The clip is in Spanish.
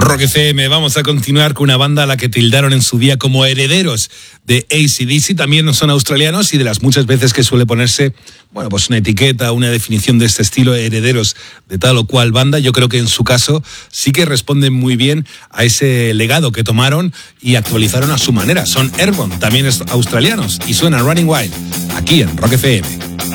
Rock FM, vamos a continuar con una banda a la que tildaron en su día como herederos de AC/DC. También son australianos y de las muchas veces que suele ponerse, bueno, pues una etiqueta, una definición de este estilo, herederos de tal o cual banda. Yo creo que en su caso sí que responden muy bien a ese legado que tomaron y actualizaron a su manera. Son Airborne, también australianos, y suena Running Wild aquí en Rock FM.